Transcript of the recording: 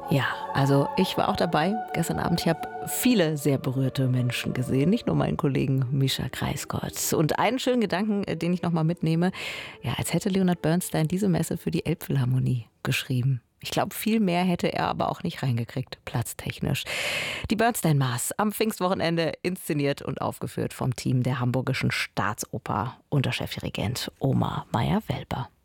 Ja, also ich war auch dabei gestern Abend. Ich habe viele sehr berührte Menschen gesehen, nicht nur meinen Kollegen Mischa Kreisgott. Und einen schönen Gedanken, den ich nochmal mitnehme, ja, als hätte Leonard Bernstein diese Messe für die Elbphilharmonie geschrieben. Ich glaube, viel mehr hätte er aber auch nicht reingekriegt, platztechnisch. Die Bernstein-Maß am Pfingstwochenende inszeniert und aufgeführt vom Team der Hamburgischen Staatsoper unter Chefdirigent Omar Meyer-Welber.